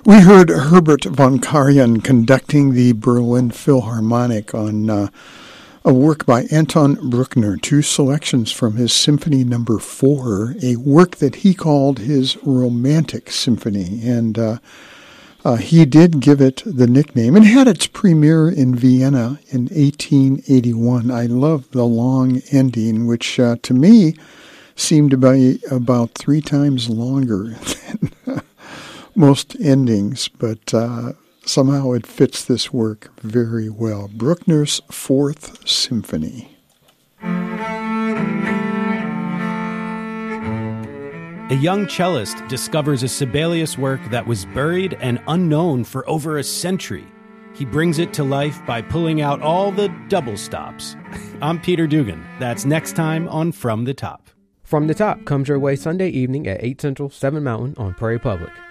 We heard Herbert von Karajan conducting the Berlin Philharmonic on a work by Anton Bruckner, 2 selections from his Symphony No. 4, a work that he called his Romantic Symphony. And he did give it the nickname and had its premiere in Vienna in 1881. I love the long ending, which to me seemed to be about 3 times longer than most endings, but somehow it fits this work very well. Bruckner's 4th Symphony. A young cellist discovers a Sibelius work that was buried and unknown for over a century. He brings it to life by pulling out all the double stops. I'm Peter Dugan. That's next time on From the Top. From the Top comes your way Sunday evening at 8 Central, 7 Mountain on Prairie Public.